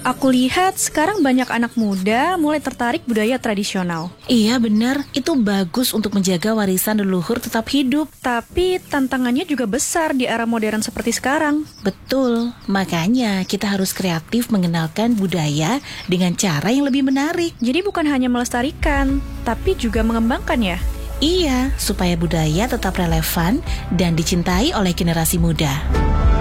Aku lihat sekarang banyak anak muda mulai tertarik budaya tradisional. Iya benar, itu bagus untuk menjaga warisan leluhur tetap hidup. Tapi tantangannya juga besar di era modern seperti sekarang. Betul, makanya kita harus kreatif mengenalkan budaya dengan cara yang lebih menarik. Jadi bukan hanya melestarikan, tapi juga mengembangkannya. Iya, supaya budaya tetap relevan dan dicintai oleh generasi muda.